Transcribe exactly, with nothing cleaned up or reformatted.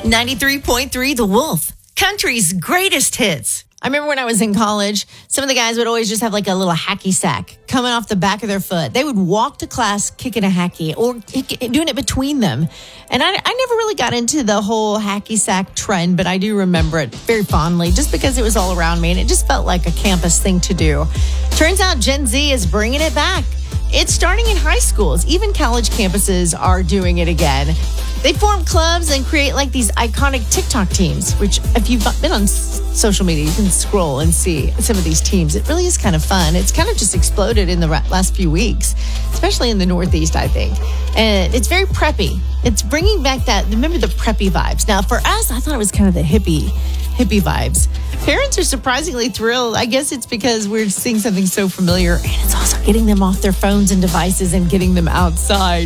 ninety-three point three The Wolf, country's greatest hits. I remember when I was in college, some of the guys would always just have like a little hacky sack coming off the back of their foot. They would walk to class kicking a hacky or doing it between them. And I, I never really got into the whole hacky sack trend, but I do remember it very fondly just because it was all around me and it just felt like a campus thing to do. Turns out Gen Z is bringing it back. It's starting in high schools. Even college campuses are doing it again. They form clubs and create like these iconic TikTok teams, which if you've been on s- social media, you can scroll and see some of these teams. It really is kind of fun. It's kind of just exploded in the ra- last few weeks, especially in the Northeast, I think. And it's very preppy. It's bringing back that, remember the preppy vibes. Now, for us, I thought it was kind of the hippie, hippie vibes. Parents are surprisingly thrilled. I guess it's because we're seeing something so familiar, and it's also getting them off their phones and devices and getting them outside.